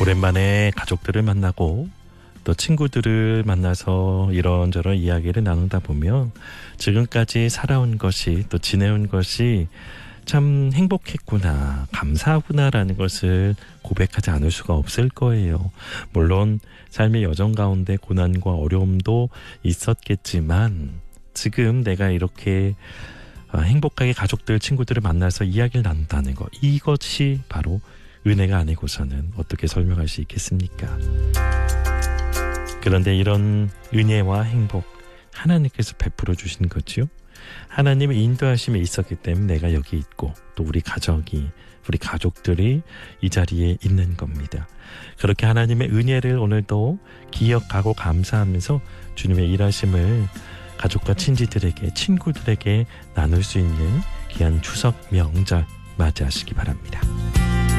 오랜만에 가족들을 만나고 또 친구들을 만나서 이런저런 이야기를 나누다 보면 지금까지 살아온 것이 또 지내온 것이 참 행복했구나, 감사하구나라는 것을 고백하지 않을 수가 없을 거예요. 물론 삶의 여정 가운데 고난과 어려움도 있었겠지만 지금 내가 이렇게 행복하게 가족들, 친구들을 만나서 이야기를 나눈다는 것, 이것이 바로 은혜가 아니고서는 어떻게 설명할 수 있겠습니까? 그런데 이런 은혜와 행복, 하나님께서 베풀어 주신 거죠. 하나님의 인도하심이 있었기 때문에 내가 여기 있고 또 우리 가족들이 이 자리에 있는 겁니다. 그렇게 하나님의 은혜를 오늘도 기억하고 감사하면서 주님의 일하심을 가족과 친지들에게, 친구들에게 나눌 수 있는 귀한 추석 명절 맞이하시기 바랍니다.